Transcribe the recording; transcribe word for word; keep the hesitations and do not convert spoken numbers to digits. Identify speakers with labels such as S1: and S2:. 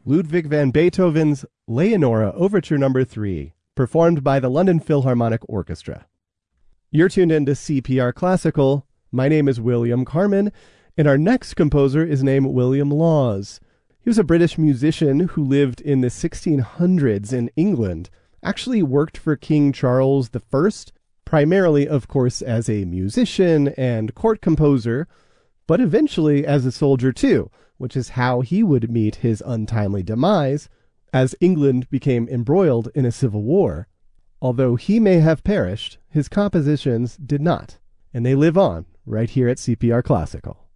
S1: Ludwig van Beethoven's Leonora Overture Number three, performed by the London Philharmonic Orchestra. You're tuned into C P R Classical. My name is William Carmen, and our next composer is named William Laws. He was a British musician who lived in the sixteen hundreds in England, actually worked for King Charles the First, primarily, of course, as a musician and court composer, but eventually as a soldier too, which is how he would meet his untimely demise as England became embroiled in a civil war. Although he may have perished, his compositions did not, and they live on right here at C P R Classical.